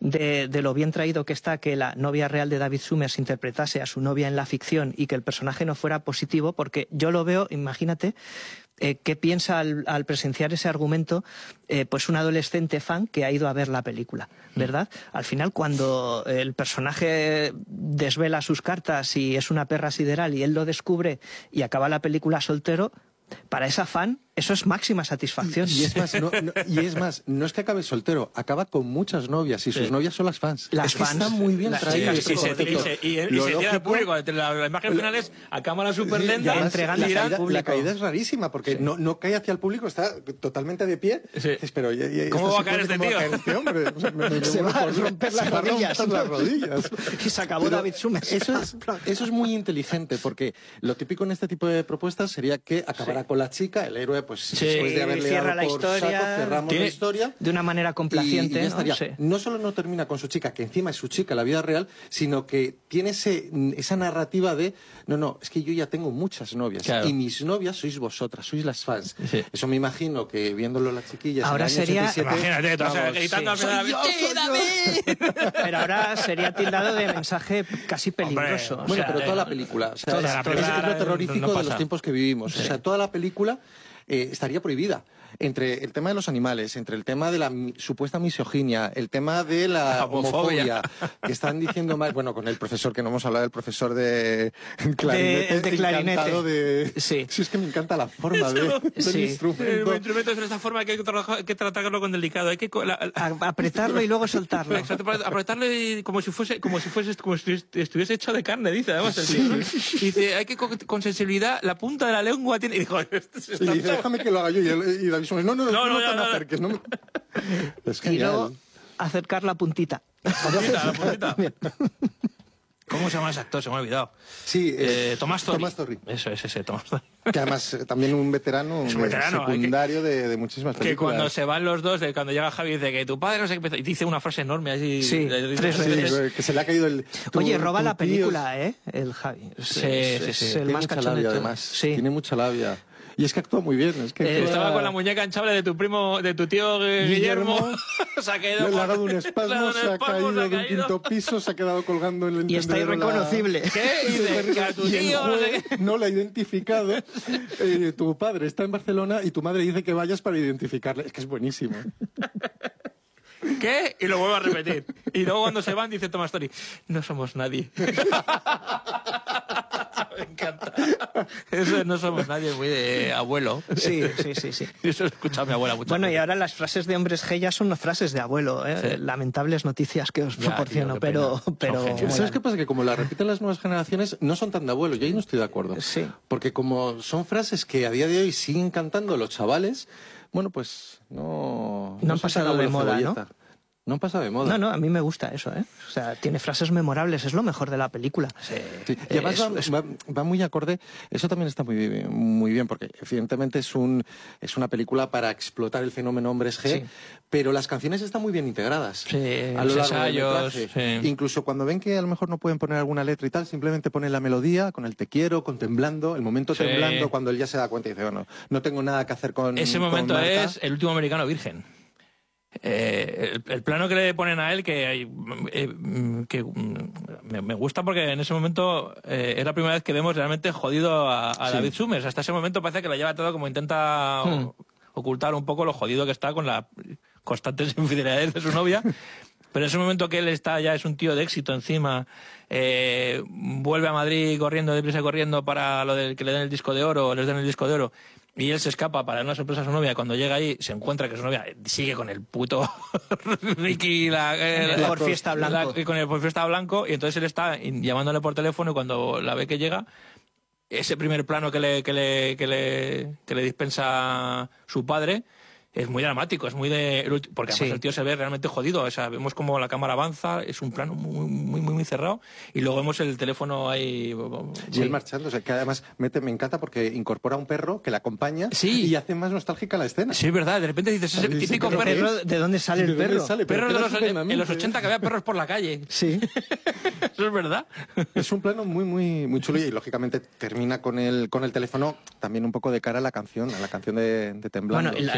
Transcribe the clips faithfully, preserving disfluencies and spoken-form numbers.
de, de lo bien traído que está que la novia real de David Summers interpretase a su novia en la ficción y que el personaje no fuera positivo, porque yo lo veo, imagínate, eh, qué piensa al, al presenciar ese argumento eh, pues un adolescente fan que ha ido a ver la película, ¿verdad? Al final, cuando el personaje desvela sus cartas y es una perra sideral y él lo descubre y acaba la película soltero, para esa fan eso es máxima satisfacción. Y es más, no, no, y es más, no es que acabe soltero, acaba con muchas novias y sus sí. novias son las fans. Las es que fans. está muy bien traído. Sí, y, se, y, se, y, y se cierra al público. La, la imagen final es a cámara súper lenta. Sí, entregando la, caída, la caída es rarísima porque sí. no, no cae hacia el público, está totalmente de pie. Sí. Dices, pero, y, y, ¿Cómo va a caer este tío? Este hombre? O sea, me, me, se me va a romper las rodillas. las rodillas. Y se acabó David Summers. Eso es, eso es muy inteligente porque lo típico en este tipo de propuestas sería que acabara sí. con la chica, el héroe, pues sí. después de haberle cierra dado la por historia, saco, cerramos la historia de una manera complaciente. Y, y ya estaría. ¿no? Sí. No solo no termina con su chica, que encima es su chica en la vida real, sino que tiene ese, esa narrativa de no, no, es que yo ya tengo muchas novias claro. y mis novias sois vosotras, sois las fans. Sí. Eso me imagino que viéndolo las chiquillas ahora en el año sería, ochenta y siete, imagínate, vamos, o sea, gritando sí. a Soy yo, soy yo. Pero ahora sería tildado de mensaje casi peligroso. Hombre, o Bueno, sea, pero toda la película, o sea, toda es, la es, película es lo terrorífico no de los tiempos que vivimos. Sí. O sea, toda la película eh, estaría prohibida. Entre el tema de los animales, entre el tema de la mi, supuesta misoginia, el tema de la, la homofobia, que están diciendo más, bueno, con el profesor, que no hemos hablado del profesor de clarinete, de, de clarinete. De, sí. sí, es que me encanta la forma de, del sí. instrumento. El instrumento es de esta forma que hay que, trabajar, que tratarlo con delicado. Hay que la, la, apretarlo y luego soltarlo. Exacto, apretarlo y como si fuese, como si fuese, como si estuviese hecho de carne, dice además el tío, ¿no? Dice, hay que con, con sensibilidad, la punta de la lengua tiene. Y dijo, y dice, déjame que lo haga yo. Y, el, y David Summers, no, no, no, no, no, no, no, no te acerques. No me... Es y luego acercar la puntita. La puntita, la puntita. ¿Cómo se llama ese actor? Se me ha olvidado. Sí, eh, eh, Tomás Torri. Tomás Torri. Eso es ese, Tomás Torri. Que además eh, también un veterano, un veterano secundario que, de, de muchísimas películas. Que cuando se van los dos, de cuando llega Javi dice que tu padre no sé qué, y dice una frase enorme así. Sí, dice, tres veces. Sí, que se le ha caído el... Tu, Oye, roba la película, tío, ¿eh? El Javi. Es, sí, es, sí, es sí. el Tiene más mucha cachondo labia, de todos. además. Sí. Tiene mucha labia. Y es que actúa muy bien. Es que eh, actúa... Estaba con la muñeca hinchable de tu primo, de tu tío Guillermo. Guillermo se ha caído. Le ha dado un espasmo, se ha caído de un quinto piso, se ha quedado colgando en el y está irreconocible. La... ¿Qué? Y, de, que a tu y tío, el juez no la ha identificado. Eh, tu padre está en Barcelona y tu madre dice que vayas para identificarle. Es que es buenísimo. ¿Qué? Y lo vuelvo a repetir. Y luego cuando se van dice Tomás Torri, no somos nadie. Me encanta. Eso no somos nadie, es muy de abuelo. Sí, sí, sí, sí. Eso he escuchado a mi abuela mucho. Bueno, y ahora las frases de hombres G ya son frases de abuelo, ¿eh? Sí. Lamentables noticias que os ya, proporciono, tío, pero... pero ¿Sabes qué pasa? Que como la repiten las nuevas generaciones, no son tan de abuelo. Yo ahí no estoy de acuerdo. Sí. Porque como son frases que a día de hoy siguen cantando los chavales, bueno, pues no... No han pasado de moda, ¿no? No han pasado de moda. No, no, a mí me gusta eso, ¿eh? O sea, tiene frases memorables, es lo mejor de la película. Sí. Sí. Y además va, es... va, va muy acorde, eso también está muy bien, muy bien porque evidentemente es, un, es una película para explotar el fenómeno hombres G, sí. pero las canciones están muy bien integradas. Sí, a lo largo ensayos, del sí. Incluso cuando ven que a lo mejor no pueden poner alguna letra y tal, simplemente ponen la melodía con el te quiero, con temblando, el momento sí. temblando, cuando él ya se da cuenta y dice, bueno, no tengo nada que hacer con ese momento con es el último americano virgen. Eh, el, el plano que le ponen a él que, eh, que me, me gusta porque en ese momento eh, es la primera vez que vemos realmente jodido a, a sí. David Summers. Hasta ese momento parece que lo lleva todo como intenta hmm. ocultar un poco lo jodido que está con las constantes infidelidades de su novia. Pero en ese momento que él está ya es un tío de éxito encima, eh, vuelve a Madrid corriendo, deprisa corriendo para lo del que le den el disco de oro, les den el disco de oro, y él se escapa para dar una sorpresa a su novia. Cuando llega ahí se encuentra que su novia sigue con el puto Ricky, la, eh, la, por fiesta blanco. La, con el por fiesta blanco, y entonces él está llamándole por teléfono y cuando la ve que llega, ese primer plano que le, que le, que le, que le dispensa su padre es muy dramático, es muy de... Porque además sí. el tío se ve realmente jodido. O sea, vemos como la cámara avanza, es un plano muy, muy, muy, muy cerrado, y luego vemos el teléfono ahí... Y sí. él marchando, o sea, que además mete, me encanta porque incorpora un perro que la acompaña sí. y hace más nostálgica la escena. Sí, es verdad, de repente dices, ese dice, típico perro... perro... ¿De dónde sale el perro? Sale? Perros de los, en los ochenta que había perros por la calle. Sí. Eso es verdad. Es un plano muy, muy, muy chulo y lógicamente termina con el, con el teléfono también un poco de cara a la canción, a la canción de, de Temblando. Bueno, la, sí. eh,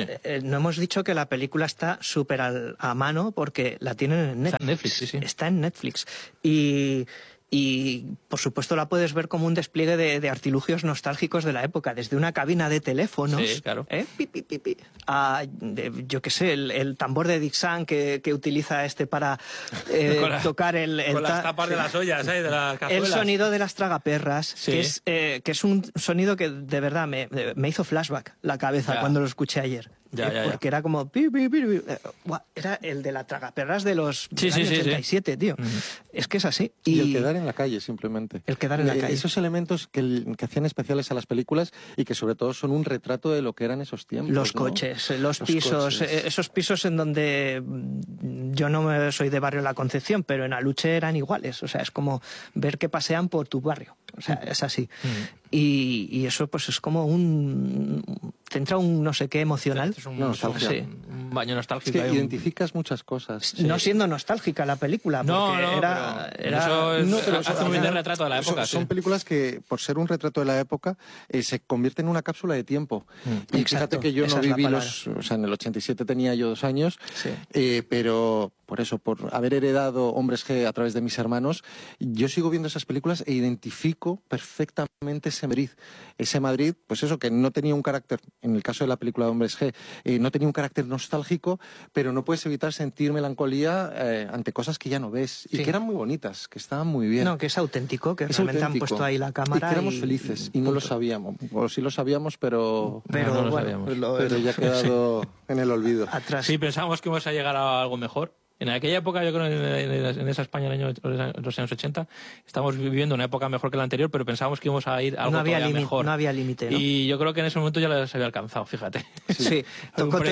no hemos dicho que la película está súper a mano porque la tienen en Netflix. Está en Netflix, sí, sí. Está en Netflix. Y... Y, por supuesto, la puedes ver como un despliegue de, de artilugios nostálgicos de la época, desde una cabina de teléfonos, sí, claro. ¿eh? pi, pi, pi, pi, a, de, yo qué sé, el, el tambor de Dixon que, que utiliza este para eh, la, tocar el... el con las tapas de las ollas, ¿eh? De las cazuelas. El sonido de las tragaperras, sí. que, es, eh, que es un sonido que de verdad me, me hizo flashback la cabeza ya. cuando lo escuché ayer. Ya, ya, porque ya. era como... Pi, pi, pi, pi. Era el de la tragaperras de los sí, sí, sí, ochenta y siete, sí. tío. Mm. Es que es así. Y, y el quedar en la calle, simplemente. El quedar en la calle. Esos elementos que, que hacían especiales a las películas y que sobre todo son un retrato de lo que eran esos tiempos. Los ¿no? coches, los, los pisos, coches. Esos pisos en donde yo no me soy de Barrio La Concepción, pero en Aluche eran iguales. O sea, es como ver que pasean por tu barrio. O sea, es así. Mm. Y, y eso pues es como un... te entra un no sé qué emocional. Es un, no, sí. un baño nostálgico. Es que un... identificas muchas cosas. Sí. No siendo nostálgica la película, porque no, no, era... Pero era eso es, no, pero hace un bien retrato de la época. Son, sí. son películas que, por ser un retrato de la época, eh, se convierten en una cápsula de tiempo. Mm. Y Exacto, fíjate que yo no viví es los... O sea, en el ochenta y siete tenía yo dos años, sí. eh, pero... Por eso, por haber heredado Hombres G a través de mis hermanos, yo sigo viendo esas películas e identifico perfectamente ese Madrid. Ese Madrid, pues eso, que no tenía un carácter, en el caso de la película de Hombres G, eh, no tenía un carácter nostálgico, pero no puedes evitar sentir melancolía eh, ante cosas que ya no ves. Sí. Y que eran muy bonitas, que estaban muy bien. No, que es auténtico, que es realmente auténtico. han puesto ahí la cámara. Y que éramos y... felices, y no lo sabíamos. O sí lo sabíamos, pero... Pero, no, no lo bueno, sabíamos. Lo... pero ya ha quedado sí. en el olvido. Atrás. Sí, pensábamos que íbamos a llegar a algo mejor. En aquella época, yo creo, en esa España, en los años ochenta, estamos viviendo una época mejor que la anterior, pero pensábamos que íbamos a ir a algo no había todavía mejor. No había límite, ¿no? Y yo creo que en ese momento ya lo se había alcanzado, fíjate. Sí, tocóte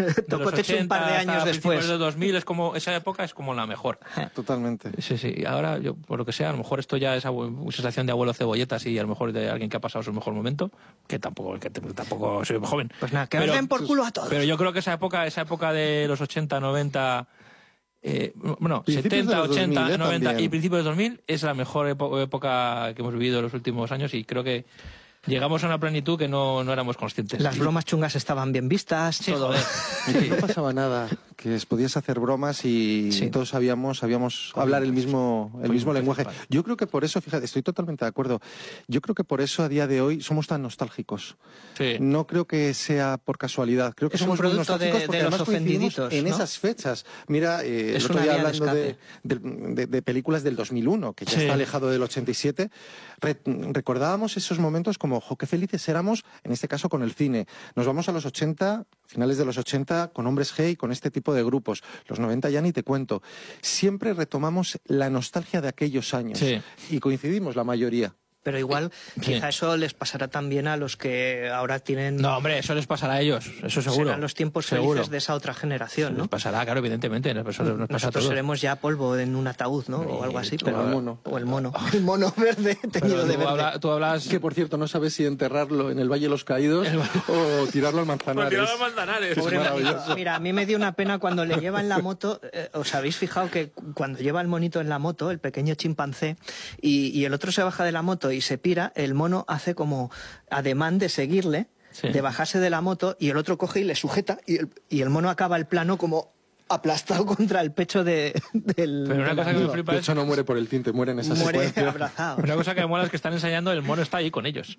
un par de años después. De dos mil, es como, esa época es como la mejor. Totalmente. Sí, sí. Y ahora, yo, por lo que sea, a lo mejor esto ya es una sensación de abuelo cebolletas y a lo mejor de alguien que ha pasado su mejor momento, que tampoco, que tampoco soy joven. Pues nada, que os den por culo a todos. Pero yo creo que esa época, esa época de los ochenta, noventa... Eh, bueno, setenta, ochenta, noventa también. Y principios de dos mil es la mejor época que hemos vivido en los últimos años y creo que llegamos a una plenitud que no, no éramos conscientes. Las bromas chungas estaban bien vistas, sí, todo. Y que no pasaba nada, que podías hacer bromas y sí. todos sabíamos, sabíamos hablar el mismo, el mismo lenguaje. Yo creo que por eso, fíjate, estoy totalmente de acuerdo, yo creo que por eso a día de hoy somos tan nostálgicos. Sí. No creo que sea por casualidad, creo que es somos un muy nostálgicos de, porque de además los coincidimos en ¿no? esas fechas. Mira, eh, el otro día hablando de, de, de, de películas del dos mil uno, que ya sí. está alejado del ochenta y siete, re, recordábamos esos momentos como, ojo, qué felices éramos, en este caso con el cine. Nos vamos a los ochenta, finales de los ochenta, con Hombres G y con este tipo de grupos. Los noventa ya ni te cuento. Siempre retomamos la nostalgia de aquellos años. Sí. Y coincidimos la mayoría. Pero igual, sí. quizá eso les pasará también a los que ahora tienen... No, hombre, eso les pasará a ellos, eso seguro. Serán los tiempos seguro. felices de esa otra generación, ¿no? Les pasará, claro, evidentemente. Eso nos pasa Nosotros a seremos ya polvo en un ataúd, ¿no? O algo así. Pero, o el mono. O el mono. El mono verde, teñido de verde. Habla, tú hablas... Que, por cierto, no sabes si enterrarlo en el Valle de los Caídos el... o tirarlo al Manzanares. Pues tirarlo al Manzanares. Pobre mira, mira, a mí me dio una pena cuando le lleva en la moto... Eh, ¿Os habéis fijado que cuando lleva el monito en la moto, el pequeño chimpancé, y, y el otro se baja de la moto y se pira, el mono hace como ademán de seguirle, sí. de bajarse de la moto, y el otro coge y le sujeta, y el, y el mono acaba el plano como aplastado contra el pecho de, del... Pero una cosa que me flipa de es... hecho no muere por el tinte, muere en esa muere secuencia. abrazado. Una cosa que me mola es que están ensayando, el mono está ahí con ellos.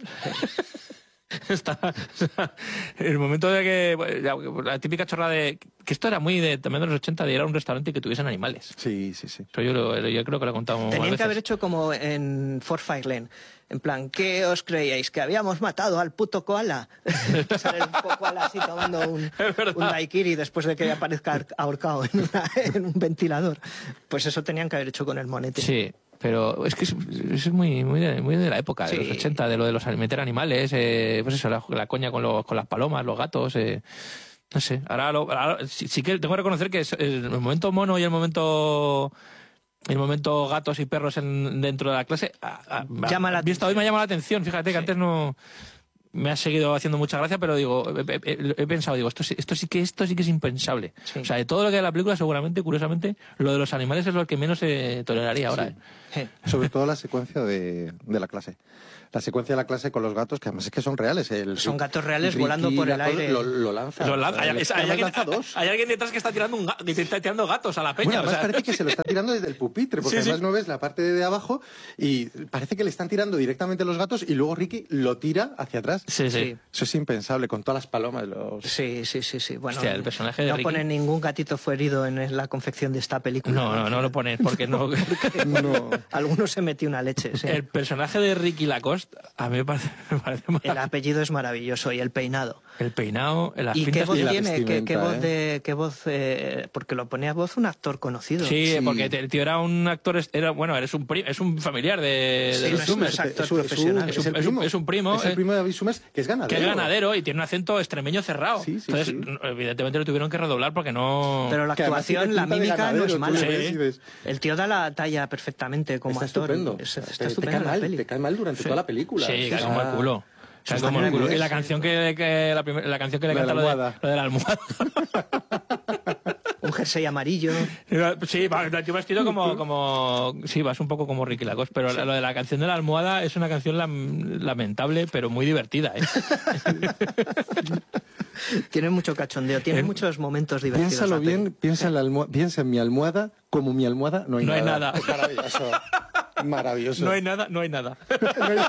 Está, o sea, el momento de que la, la típica chorra de que esto era muy de también de los ochenta, de ir a un restaurante y que tuviesen animales. Sí, sí, sí. Eso yo, lo, yo creo que lo he contado. Tenían que haber hecho como en Fort Fairlane. En plan, ¿qué os creíais? ¿Que habíamos matado al puto koala? Sale un poco koala así tomando un, un daiquiri después de que aparezca ahorcado en, una, en un ventilador. Pues eso tenían que haber hecho con el monete. Sí. Pero es que es, es muy, muy, de, muy de la época, sí. de los ochenta, de lo de los meter animales, eh, pues eso, la, la coña con, los, con las palomas, los gatos, eh, no sé. Ahora, lo, ahora sí, sí que tengo que reconocer que es el momento mono y el momento el momento gatos y perros en, dentro de la clase a, a, llama la visto hoy me ha llamado la atención. Fíjate que sí. antes no me ha seguido haciendo mucha gracia, pero digo, he, he, he pensado, digo, esto, esto sí que esto sí que es impensable. Sí. O sea, de todo lo que hay en la película, seguramente, curiosamente, lo de los animales es lo que menos se toleraría ahora. Sí. ¿eh? Sobre todo la secuencia de, de la clase. la secuencia de la clase con los gatos, que además es que son reales. El, son gatos reales Ricky, volando por el aire. Lo, lo lanza. Lo lanza. Hay, hay, hay, alguien, dos. hay alguien detrás que está tirando, un, que está tirando gatos a la peña. Bueno, además o sea... parece que se lo está tirando desde el pupitre, porque sí, además sí. no ves la parte de abajo y parece que le están tirando directamente los gatos y luego Ricky lo tira hacia atrás. Sí, sí. Eso es impensable, con todas las palomas. Los... Sí, sí, sí, sí. Bueno, Hostia, el personaje de no Ricky... pone ningún gatito fue herido en la confección de esta película. No, no, no lo pone, porque no... porque no. Algunos se metió una leche, sí. El personaje de Ricky Lacoste, a mí me parece, me parece el apellido es maravilloso y el peinado. El peinado, las ¿Y qué voz y tiene? ¿Qué, qué voz ¿eh? de, qué voz, eh, porque lo ponía voz un actor conocido. Sí, sí. porque el tío era un actor, era bueno, eres un pri, es un familiar de, sí, de no los Summers. Es un actor es un, profesional. Es, un, es, un, es, un, es un primo. Es el primo de David Summers, que es ganadero. Que es ganadero y tiene un acento extremeño cerrado. Sí, sí, Entonces, sí. evidentemente lo tuvieron que redoblar porque no... Pero la actuación, la mímica ganadero, no es mala. Sí. El tío da la talla perfectamente como está actor. Estupendo. Es, está te, estupendo. Te cae, mal, peli. te cae mal durante sí. toda la película. Sí, cae como el culo. O sea, Está como el culo. bien, Y la canción que, que la, primer, la canción que le canta lo de, lo de la almohada. Un jersey amarillo. Sí, yo vestido como, como... Sí, vas un poco como Ricky Lacoste, pero sí. Lo de la canción de la almohada es una canción lam, lamentable, pero muy divertida, ¿eh? Tiene mucho cachondeo, tiene eh, muchos momentos divertidos. Piénsalo bien, piensa en, la almohada, piensa en mi almohada, como mi almohada no hay no nada. No hay nada. Es maravilloso. Maravilloso. No hay nada, no hay nada. No hay...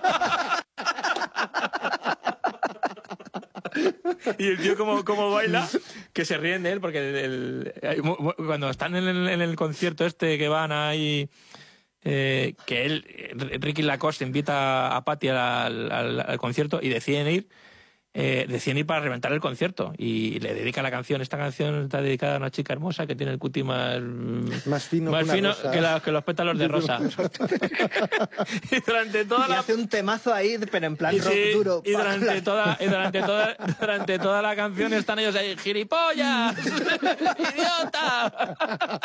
Y el tío como, como baila, que se ríen de él, porque el, el, cuando están en el, en el concierto este que van ahí, eh, que él, Ricky Lacoste invita a Patty al, al, al concierto y deciden ir, eh, deciden ir para reventar el concierto y le dedica la canción. Esta canción está dedicada a una chica hermosa que tiene el cuti más, más fino, más que, fino rosa. que, la, que los pétalos de rosa. Y durante toda y la... hace un temazo ahí, pero en plan y rock sí, duro. Y durante, toda, y durante, toda, durante toda la canción están ellos ahí, ¡gilipollas! ¡Idiota!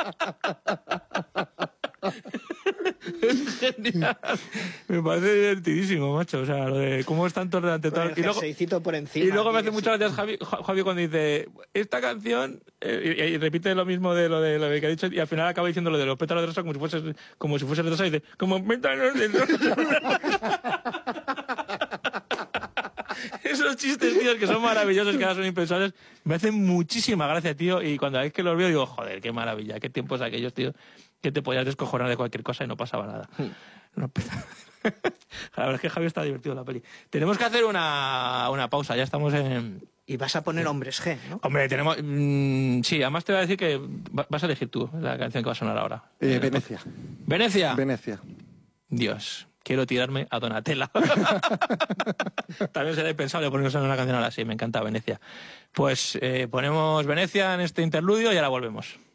Es genial. Me parece divertidísimo, macho. O sea, lo de cómo están todos delante de todo. Y luego, por encima, y luego me hace muchas gracias Javi, Javi cuando dice esta canción eh, y, y repite lo mismo de lo de lo de que ha dicho y al final acaba diciendo lo de los pétalos de rosa como si fuese como si fuese rosa y dice como pétalos de rosa. Esos chistes, tíos, que son maravillosos, que ahora son impensables, me hacen muchísima gracia, tío, y cuando es que los veo digo, joder, qué maravilla, qué tiempos aquellos, tío, que te podías descojonar de cualquier cosa y no pasaba nada. No, la verdad es que Javi está divertido en la peli. Tenemos que hacer una, una pausa, ya estamos en... Y vas a poner Hombres G, ¿no? Hombre, tenemos... Mmm, sí, además te voy a decir que vas a elegir tú la canción que va a sonar ahora. Eh, Venecia. ¿Venecia? Venecia. Dios, quiero tirarme a Donatella. También será impensable ponernos en una canción ahora así, me encanta Venecia. Pues eh, ponemos Venecia en este interludio y ahora volvemos.